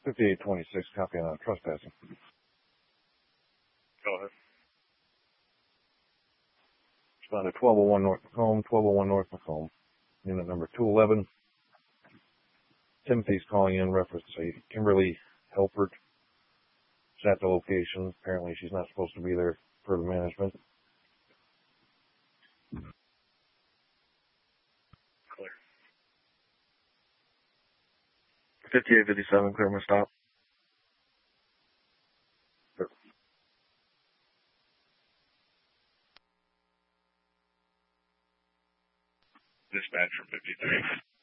5826, copy on trespassing. Go ahead. Respond to 1201 North Macomb, 1201 North Macomb. Unit number 211. Timothy's calling in reference to Kimberly Helpert. She's at the location. Apparently she's not supposed to be there for the management. Clear. 5857, clear my stop. Sure. Dispatch from 53.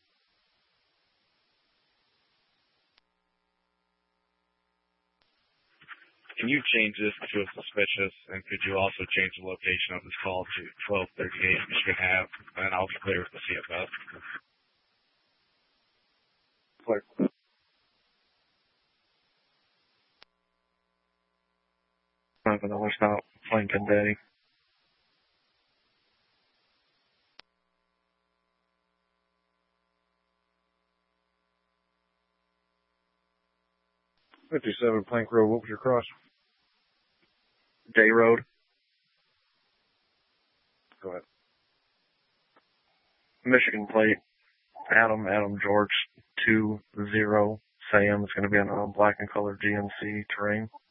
Can you change this to a suspicious, and could you also change the location of this call to 1238 Michigan Ave, and I'll clear with the CFS. Clear. I have another stop, Lincoln Daddy. '57 Plank Road, what was your cross? Day Road. Go ahead. Michigan plate. Adam George 20 Sam. It's going to be on black and colored GMC terrain.